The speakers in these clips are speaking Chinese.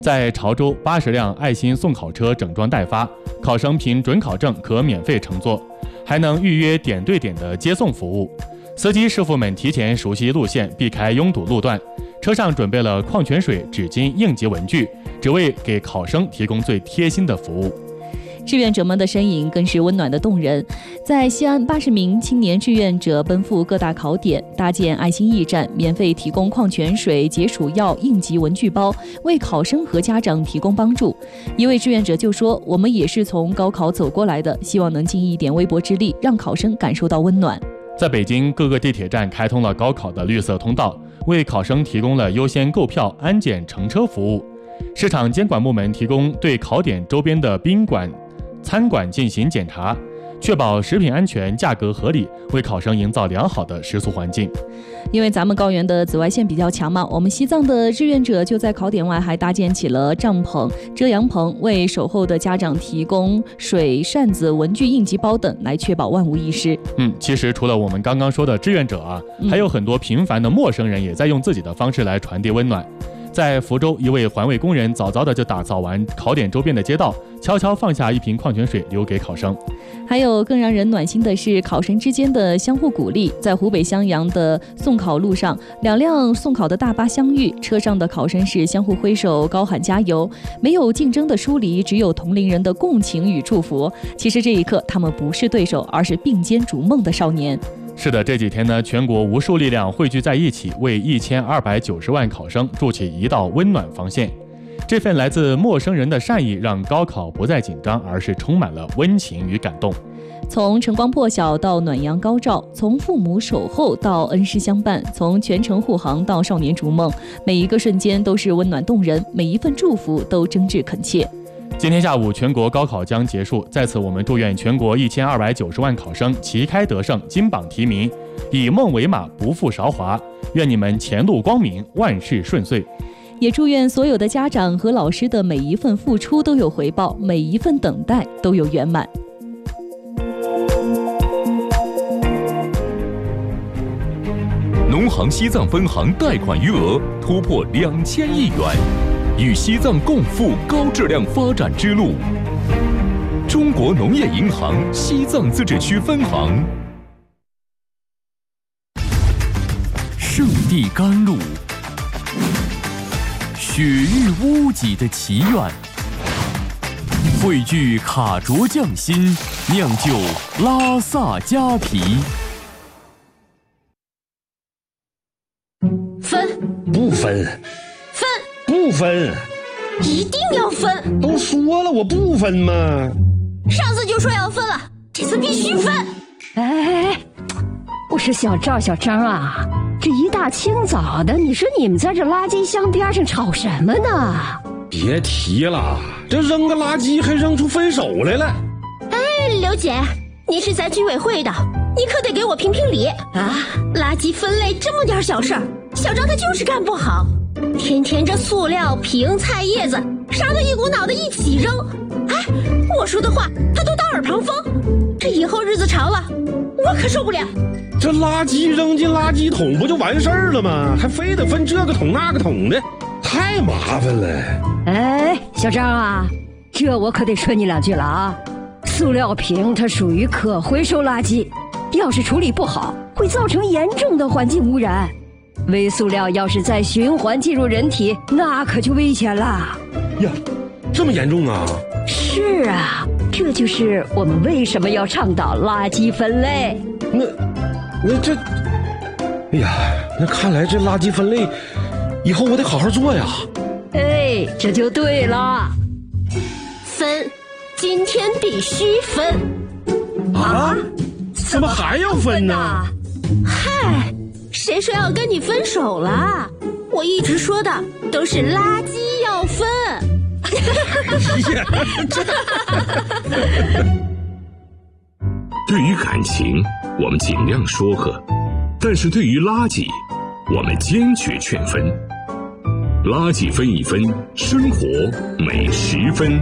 在潮州，80辆爱心送考车整装待发，考生凭准考证可免费乘坐，还能预约点对点的接送服务。司机师傅们提前熟悉路线，避开拥堵路段，车上准备了矿泉水、纸巾、应急文具，只为给考生提供最贴心的服务。 志愿者们的身影更是温暖的动人。在西安，80名青年志愿者奔赴各大考点，搭建爱心驿站，免费提供矿泉水、解暑药、应急文具包，为考生和家长提供帮助。一位志愿者就说：“我们也是从高考走过来的，希望能尽一点微薄之力，让考生感受到温暖。” 在北京，各个地铁站开通了高考的绿色通道，为考生提供了优先购票、安检、乘车服务。市场监管部门提供对考点周边的宾馆、餐馆进行检查，确保食品安全、价格合理，为考生营造良好的食宿环境。 因为咱们高原的紫外线比较强嘛，我们西藏的志愿者就在考点外还搭建起了帐篷、遮阳棚，为守候的家长提供水、扇子、文具、应急包等，来确保万无一失。 其实除了我们刚刚说的志愿者啊，还有很多平凡的陌生人也在用自己的方式来传递温暖。在福州，一位环卫工人早早的就打扫完考点周边的街道，悄悄放下一瓶矿泉水留给考生。 还有更让人暖心的是考生之间的相互鼓励。在湖北襄阳的送考路上，2辆送考的大巴相遇，车上的考生是相互挥手高喊加油，没有竞争的疏离，只有同龄人的共情与祝福。其实这一刻他们不是对手，而是并肩逐梦的少年。 是的，这几天呢，全国无数力量汇聚在一起，为1290万考生筑起一道温暖防线。这份来自陌生人的善意，让高考不再紧张，而是充满了温情与感动。 从晨光破晓到暖阳高照，从父母守候到恩师相伴，从全程护航到少年逐梦，每一个瞬间都是温暖动人，每一份祝福都真挚恳切。 今天下午全国高考将结束，在此我们祝愿全国1290万考生旗开得胜，金榜题名，以梦为马，不负韶华。愿你们前路光明，万事顺遂。 也祝愿所有的家长和老师的每一份付出都有回报，每一份等待都有圆满。 农行西藏分行贷款余额突破2000亿元，与西藏共赴高质量发展之路。中国农业银行西藏自治区分行。圣地甘露，雪域屋脊的祈愿，汇聚卡卓匠心，酿就拉萨佳啤。 分不分， 分不分， 一定要分！ 都说了我不分嘛。 上次就说要分了，这次必须分！ 哎，我说小张啊，这一大清早的，你说你们在这垃圾箱边上吵什么呢？ 别提了，这扔个垃圾还扔出分手来了。 哎，刘姐，你是咱居委会的，你可得给我评评理啊！垃圾分类这么点小事儿，小张他就是干不好，天天这塑料瓶、菜叶子啥都一股脑的一起扔。哎，我说的话他都当耳旁风，这以后日子长了，我可受不了。 这垃圾扔进垃圾桶不就完事儿了吗？还非得分这个桶那个桶的，太麻烦了。 哎，小张啊，这我可得说你2句了啊！塑料瓶它属于可回收垃圾，要是处理不好，会造成严重的环境污染。微塑料要是再循环进入人体，那可就危险了。 呀，这么严重啊？ 是啊，这就是我们为什么要倡导垃圾分类。 那这，哎呀，那看来这垃圾分类以后我得好好做呀。 哎，这就对了。 分，今天必须分。 啊？怎么还要分呢？ 嗨，谁说要跟你分手了？我一直说的都是垃圾要分。 对于感情，我们尽量说和；但是对于垃圾，我们坚决劝分。垃圾分一分，生活每10分。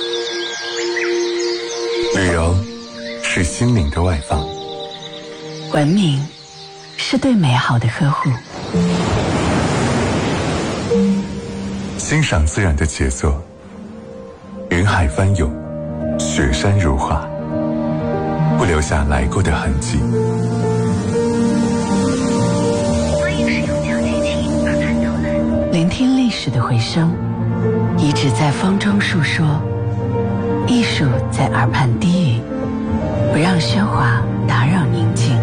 旅游是心灵的外放， 文明是对美好的呵护， 欣赏自然的杰作，云海翻涌，雪山如画，不留下来过的痕迹。 欢迎使用调节器把盘导览，聆听历史的回声，遗址在风中述说，艺术在耳畔低语，不让喧哗打扰宁静。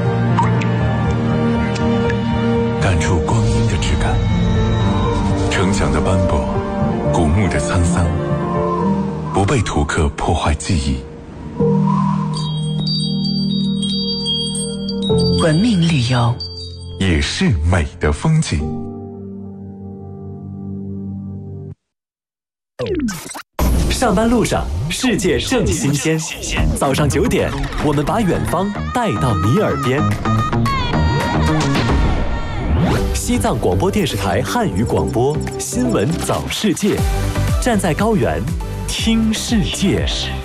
感触光阴的质感，城墙的斑驳，古墓的沧桑，不被图刻破坏记忆。 文明旅游也是美的风景。 上班路上，世界正新鲜。早上9点，我们把远方带到你耳边。西藏广播电视台汉语广播新闻早世界，站在高原听世界。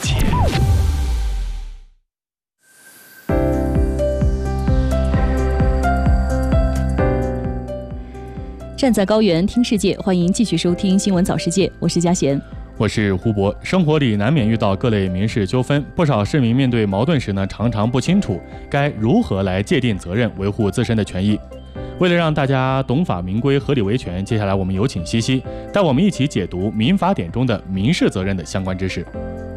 站在高原听世界，欢迎继续收听新闻早世界，我是佳贤。 我是胡博。生活里难免遇到各类民事纠纷，不少市民面对矛盾时呢，常常不清楚该如何来界定责任，维护自身的权益。为了让大家懂法明规，合理维权，接下来我们有请西西带我们一起解读民法典中的民事责任的相关知识。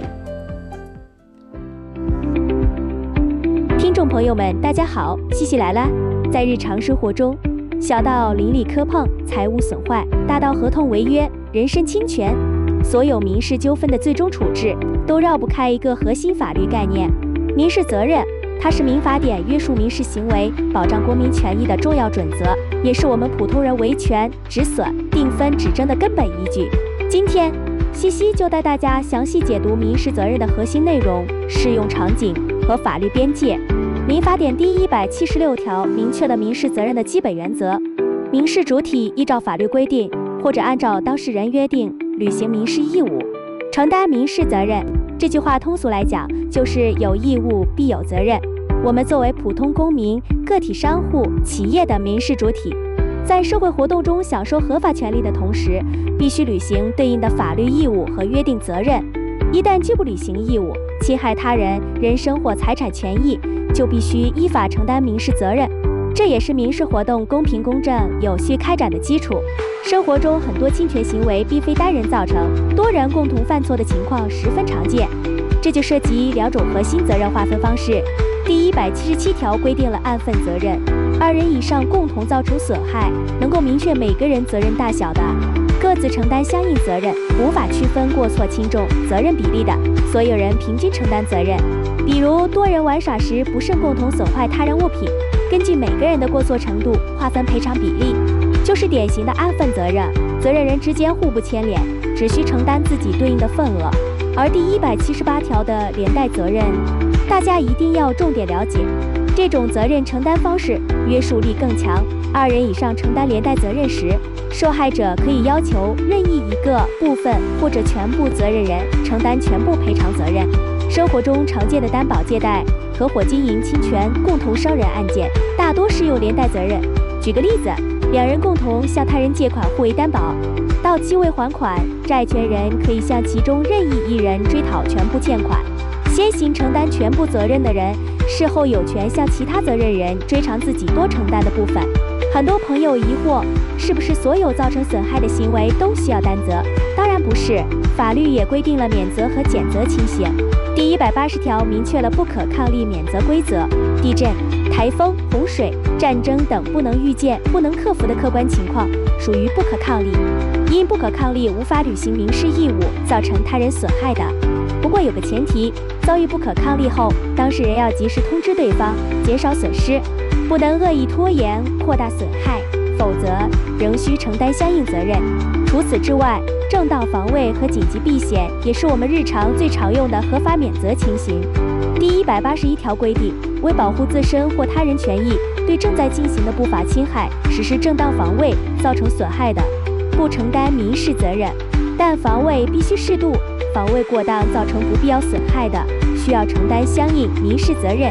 听众朋友们，大家好，西西来啦！在日常生活中，小到邻里磕碰、财物损坏，大到合同违约、人身侵权，所有民事纠纷的最终处置都绕不开一个核心法律概念——民事责任。它是民法典约束民事行为、保障公民权益的重要准则，也是我们普通人维权、止损、定分、止争的根本依据。今天，西西就带大家详细解读民事责任的核心内容、适用场景和法律边界。民法典第176条明确了民事责任的基本原则：民事主体依照法律规定或者按照当事人约定履行民事义务，承担民事责任。这句话通俗来讲，就是有义务必有责任。我们作为普通公民、个体商户、企业的民事主体，在社会活动中享受合法权利的同时，必须履行对应的法律义务和约定责任。一旦拒不履行义务，侵害他人人身或财产权益，就必须依法承担民事责任。这也是民事活动公平公正、有序开展的基础。生活中很多侵权行为并非单人造成，多人共同犯错的情况十分常见。这就涉及两种核心责任划分方式。第177条规定了按份责任，2人以上共同造成损害，能够明确每个人责任大小的，各自承担相应责任；无法区分过错轻重、责任比例的，所有人平均承担责任。比如多人玩耍时不慎共同损坏他人物品，根据每个人的过错程度划分赔偿比例，就是典型的按份责任，责任人之间互不牵连，只需承担自己对应的份额。而第178条的连带责任，大家一定要重点了解，这种责任承担方式约束力更强。2人以上承担连带责任时，受害者可以要求任意一个部分或者全部责任人承担全部赔偿责任。生活中常见的担保借贷、合伙经营侵权、共同伤人案件，大多适用连带责任。举个例子，2人共同向他人借款互为担保，到期未还款，债权人可以向其中任意一人追讨全部欠款。先行承担全部责任的人，事后有权向其他责任人追偿自己多承担的部分。很多朋友疑惑，是不是所有造成损害的行为都需要担责？当然不是，法律也规定了免责和减责情形。第180条明确了不可抗力免责规则，地震、台风、洪水、战争等不能预见、不能克服的客观情况，属于不可抗力。因不可抗力无法履行民事义务，造成他人损害的。不过有个前提，遭遇不可抗力后，当事人要及时通知对方，减少损失，不能恶意拖延，扩大损害，否则仍需承担相应责任。除此之外，正当防卫和紧急避险也是我们日常最常用的合法免责情形。第181条规定，为保护自身或他人权益，对正在进行的不法侵害实施正当防卫造成损害的，不承担民事责任，但防卫必须适度，防卫过当造成不必要损害的，需要承担相应民事责任。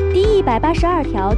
第182条